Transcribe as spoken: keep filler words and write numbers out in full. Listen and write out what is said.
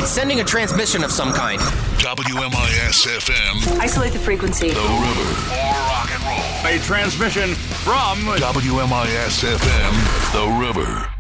sending a transmission of some kind. W M I S F M. Isolate the frequency. The River. More rock and roll. A transmission from W M I S F M. The River.